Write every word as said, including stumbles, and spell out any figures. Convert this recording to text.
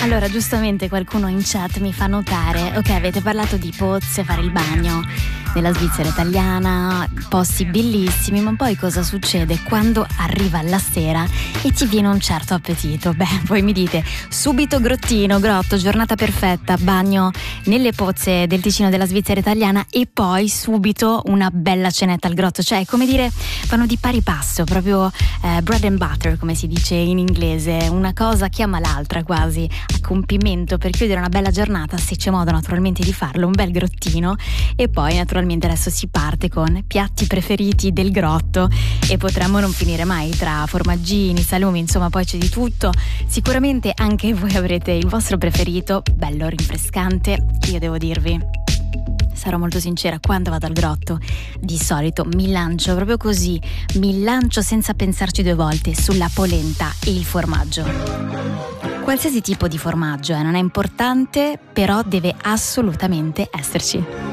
Allora, giustamente qualcuno in chat mi fa notare, ok, avete parlato di pozze, fare il bagno nella Svizzera italiana, posti bellissimi, ma poi cosa succede quando arriva la sera e ti viene un certo appetito? Beh, voi mi dite subito grottino, grotto, giornata perfetta, bagno nelle pozze del Ticino della Svizzera italiana e poi subito una bella cenetta al grotto, cioè come dire vanno di pari passo, proprio eh, bread and butter come si dice in inglese, una cosa chiama l'altra quasi a compimento per chiudere una bella giornata, se c'è modo naturalmente di farlo, un bel grottino e poi naturalmente adesso si parte con piatti preferiti del grotto e potremmo non finire mai tra formaggini, salumi, insomma poi c'è di tutto. Sicuramente anche voi avrete il vostro preferito, bello rinfrescante. Io devo dirvi, sarò molto sincera, quando vado al grotto di solito mi lancio proprio così, mi lancio senza pensarci due volte sulla polenta e il formaggio. Qualsiasi tipo di formaggio eh, non è importante, però deve assolutamente esserci.